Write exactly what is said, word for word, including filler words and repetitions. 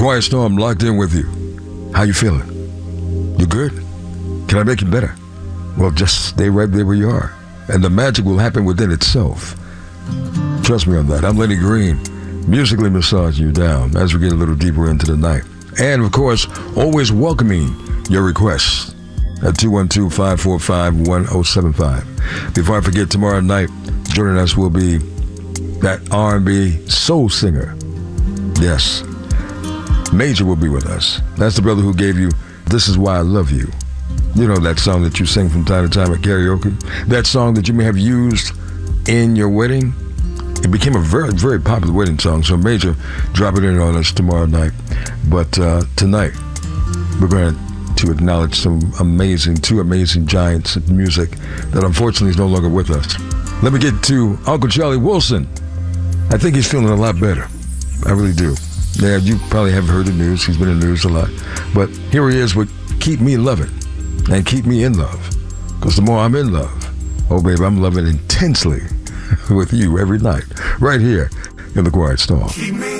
Quiet Storm locked in with you. How you feeling? You good? Can I make you better? Well, just stay right there where you are, and the magic will happen within itself. Trust me on that. I'm Lenny Green, musically massaging you down as we get a little deeper into the night. And, of course, always welcoming your requests at two one two, five four five, one oh seven five. Before I forget, tomorrow night, joining us will be that R and B soul singer. Yes, Major will be with us. That's the brother who gave you This Is Why I Love You. You know that song that you sing from time to time at karaoke? That song that you may have used in your wedding? It became a very, very popular wedding song, so Major, drop it in on us tomorrow night. But uh, tonight, we're going to acknowledge some amazing, two amazing giants of music that unfortunately is no longer with us. Let me get to Uncle Charlie Wilson. I think he's feeling a lot better. I really do. Yeah, you probably haven't heard the news. He's been in the news a lot. But here he is with Keep Me Loving and Keep Me in Love. Because the more I'm in love, oh, baby, I'm loving intensely with you every night, right here in the Quiet Storm.